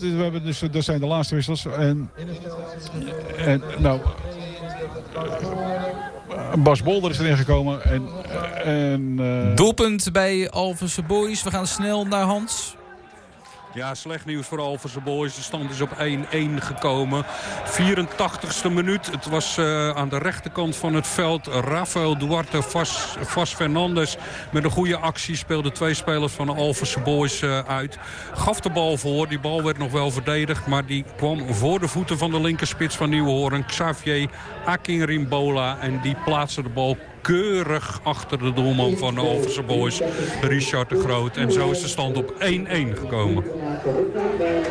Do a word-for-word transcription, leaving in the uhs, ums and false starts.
we hebben dus, dat zijn de laatste wissels. En, en nou, Bas Bolder is erin gekomen. En, en, uh... Doelpunt bij Alphense Boys. We gaan snel naar Hans. Ja, slecht nieuws voor Alphense Boys. De stand is op één-één gekomen. vierentachtigste minuut. Het was uh, aan de rechterkant van het veld. Rafael Duarte, Vas, Vas Fernandes met een goede actie. Speelde twee spelers van de Alphense Boys uh, uit. Gaf de bal voor. Die bal werd nog wel verdedigd. Maar die kwam voor de voeten van de linkerspits van Nieuwenhoorn. Xavier Akinrimbola. En die plaatste de bal keurig achter de doelman van de Alphense Boys, Richard de Groot. En zo is de stand op één-één gekomen.